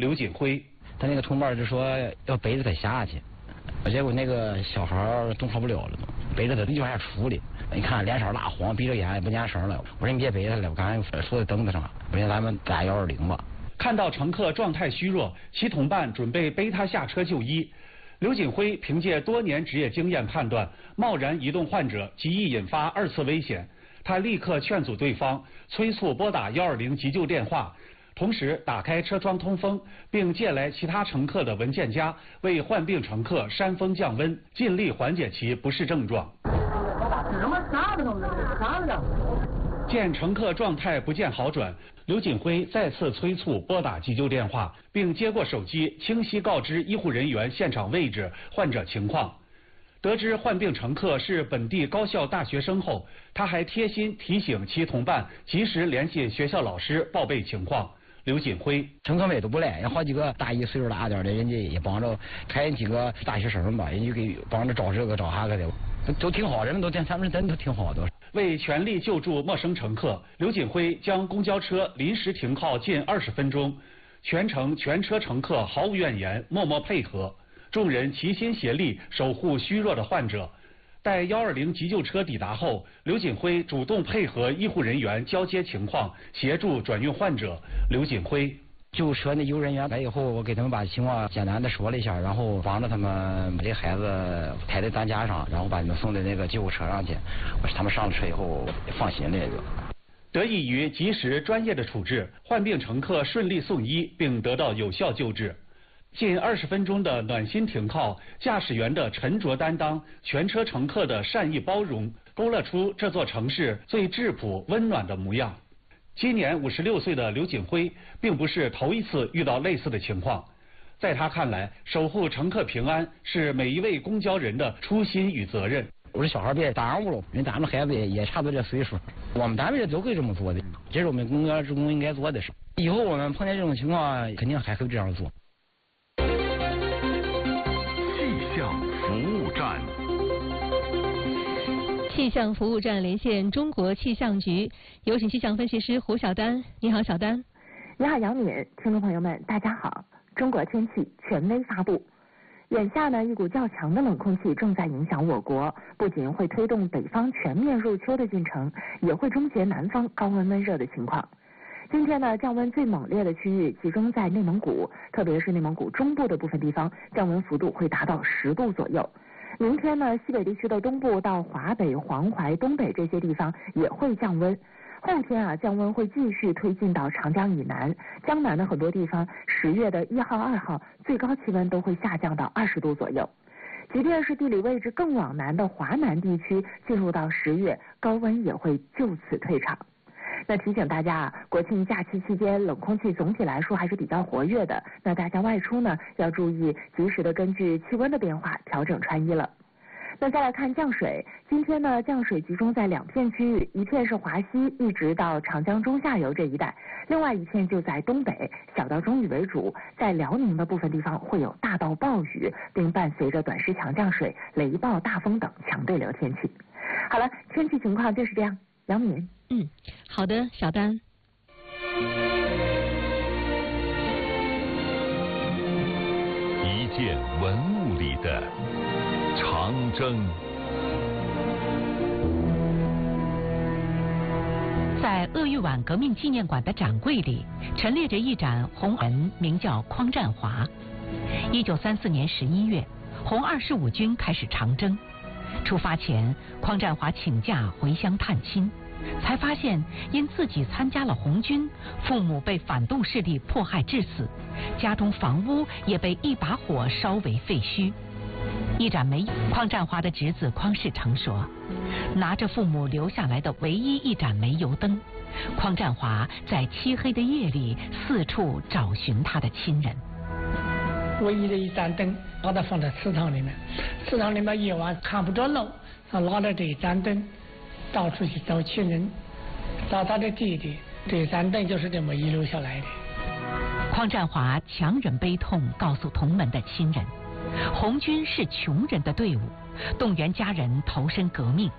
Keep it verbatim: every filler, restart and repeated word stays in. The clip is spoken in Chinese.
刘锦辉。 他那个同伴就说要背着他下去，结果那个小孩动弹不了了，背着他就往下出的。你看脸色蜡黄，闭着眼也不念声了。我说你别背他了，我刚才说在凳子上，我说咱们打幺二零吧。 看到乘客状态虚弱，其同伴准备背他下车就医。刘锦辉凭借多年职业经验判断，贸然移动患者极易引发二次危险。他立刻劝阻对方，催促拨打幺二零急救电话，同时打开车窗通风，并借来其他乘客的文件夹，为患病乘客扇风降温，尽力缓解其不适症状。见乘客状态不见好转，刘锦辉再次催促拨打急救电话，并接过手机，清晰告知医护人员现场位置、患者情况。得知患病乘客是本地高校大学生后，他还贴心提醒其同伴及时联系学校老师报备情况。刘锦辉， 乘客们也都不赖，有好几个大一岁数大点的，人家也帮着，还有几个大学生吧，人家给帮着找这个找那个的，都挺好，人们都见他们真都挺好的。 为全力救助陌生乘客，刘锦辉将公交车临时停靠近二十分钟，全程全车乘客毫无怨言，默默配合。众人齐心协力守护虚弱的患者。待幺二零急救车抵达后，刘锦辉主动配合医护人员交接情况，协助转运患者。刘锦辉， 救护车那医务人员来以后，我给他们把情况简单的说了一下，然后帮着他们把这孩子抬在担架上，然后把你们送到那个救护车上去。他们上了车以后放心了也就。 得益于及时专业的处置，患病乘客顺利送医并得到有效救治。近二十分钟的暖心停靠，驾驶员的沉着担当，全车乘客的善意包容，勾勒出这座城市最质朴温暖的模样。今年五十六岁的刘锦辉并不是头一次遇到类似的情况，在他看来，守护乘客平安是每一位公交人的初心与责任。 我说小孩别耽误了，因为咱们孩子也也差不多这岁数，我们单位都会这么做的，这是我们公交职工应该做的事。以后我们碰见这种情况，肯定还会这样做。 气象服务站， 气象服务站连线中国气象局，有请气象分析师胡晓丹。你好，小丹。 你好，杨敏。听众朋友们，大家好。中国天气权威发布。眼下呢，一股较强的冷空气正在影响我国，不仅会推动北方全面入秋的进程，也会终结南方高温闷热的情况。今天呢，降温最猛烈的区域集中在内蒙古，特别是内蒙古中部的部分地方，降温幅度会达到十度左右。明天呢，西北地区的东部到华北、黄淮、东北这些地方也会降温。后天啊，降温会继续推进到长江以南，江南的很多地方，十月的一号、二号最高气温都会下降到二十度左右。即便是地理位置更往南的华南地区，进入到十月，高温也会就此退场。那提醒大家啊，国庆假期期间冷空气总体来说还是比较活跃的，那大家外出呢要注意及时的根据气温的变化调整穿衣了。那再来看降水，今天呢降水集中在两片区域，一片是华西一直到长江中下游这一带，另外一片就在东北，小到中雨为主，在辽宁的部分地方会有大到暴雨，并伴随着短时强降水、雷暴、大风等强对流天气。好了，天气情况就是这样。杨敏。 嗯，好的，小丹。 一件文物里的长征。 在鄂豫皖革命纪念馆的展柜里，陈列着一盏红人，名叫匡占华。一九三四年十一月，红二十五军开始长征。出发前，匡占华请假回乡探亲，才发现因自己参加了红军，父母被反动势力迫害致死，家中房屋也被一把火烧为废墟。一盏煤，匡占华的侄子匡世成说，拿着父母留下来的唯一一盏煤油灯，匡占华在漆黑的夜里四处找寻他的亲人。 唯一的一盏灯，把它放在祠堂里面，祠堂里面夜晚看不着路，他拿着这一盏灯到处去找亲人，找他的弟弟，这盏灯就是这么遗留下来的。 匡占华强忍悲痛告诉同门的亲人，红军是穷人的队伍，动员家人投身革命。